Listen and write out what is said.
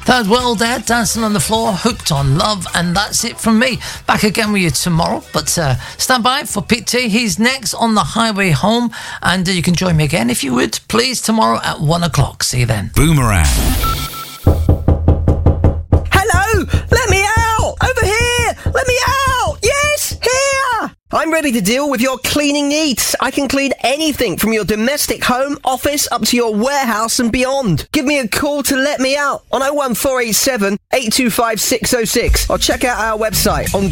Third World there, Dancing on the Floor, Hooked on Love, and that's it from me. Back again with you tomorrow, but stand by for Pete T. He's next on the highway home, and you can join me again if you would, please, tomorrow at 1 o'clock. See you then. Boomerang. Hello! Let me out! Over here! Let me out! Yes! Here! I'm ready to deal with your cleaning needs. I can clean anything from your domestic home, office, up to your warehouse and beyond. Give me a call to let me out on 01487 825 606 or check out our website on